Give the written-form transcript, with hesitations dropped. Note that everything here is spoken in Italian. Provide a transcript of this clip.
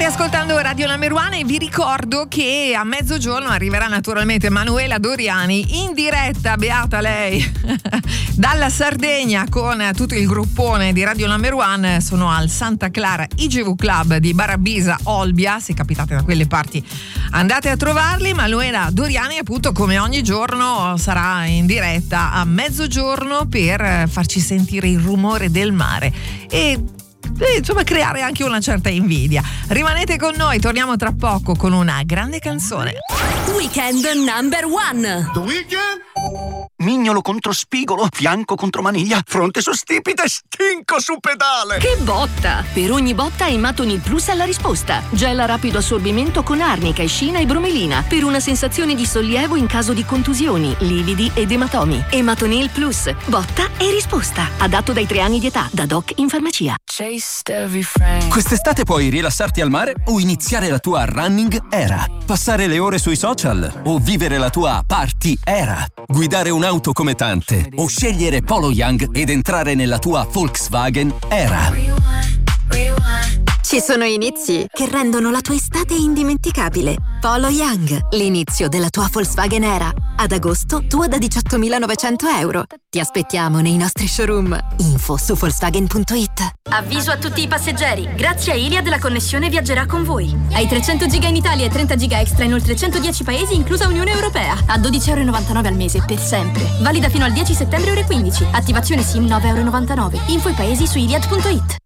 State ascoltando Radio Number One e vi ricordo che a mezzogiorno arriverà naturalmente Manuela Doriani in diretta, beata lei, dalla Sardegna con tutto il gruppone di Radio Number One. Sono al Santa Clara IGV Club di Barabisa Olbia. Se capitate da quelle parti andate a trovarli. Manuela Doriani appunto come ogni giorno sarà in diretta a mezzogiorno per farci sentire il rumore del mare e insomma creare anche una certa invidia. Rimanete con noi, torniamo tra poco con una grande canzone. Weekend Number One. The Weekend? Mignolo contro spigolo, fianco contro maniglia, fronte su stipite, stinco su pedale. Che botta! Per ogni botta Ematonil Plus ha la risposta. Gel a rapido assorbimento con arnica, escina e bromelina per una sensazione di sollievo in caso di contusioni, lividi ed ematomi. Ematonil Plus, botta e risposta. Adatto dai 3 anni di età, da doc in farmacia. Quest'estate puoi rilassarti al mare o iniziare la tua running era. Passare le ore sui social o vivere la tua party era. Guidare un'auto come tante o scegliere Polo Young ed entrare nella tua Volkswagen era. Ci sono inizi che rendono la tua estate indimenticabile. Polo Young, l'inizio della tua Volkswagen era. Ad agosto, tua da 18.900 euro. Ti aspettiamo nei nostri showroom. Info su Volkswagen.it. Avviso a tutti i passeggeri. Grazie a Iliad la connessione viaggerà con voi. Hai 300 giga in Italia e 30 giga extra in oltre 110 paesi, inclusa Unione Europea. A 12,99 € al mese, per sempre. Valida fino al 10 settembre ore 15. Attivazione SIM 9,99 €. Info i paesi su Iliad.it.